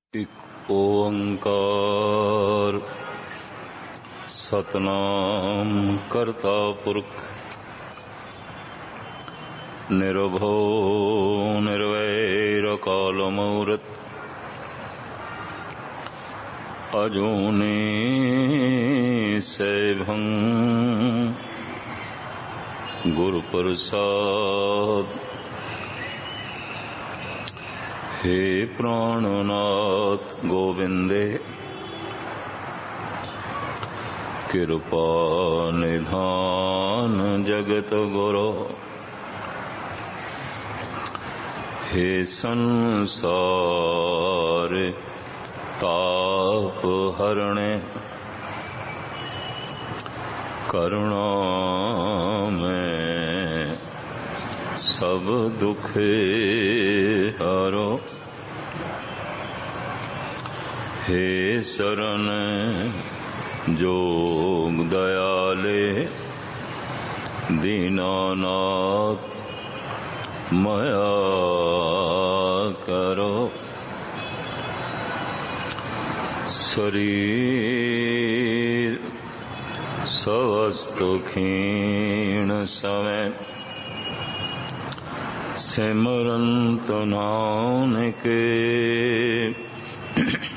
एक ओंकार सतनाम करता पुरख निर्भो निर्वैर काल मूरत अजूनी सैभं गुरु प्रसाद। हे प्राणनाथ गोविंदे कृपा निधान जगत गुरु। हे संसार ताप हरणे करुणा में सब दुख हरो। हे शरण जोग दयाले दीनानाथ मया करो। शरीर स्वस्थ क्षीण समय सिमरंत नानके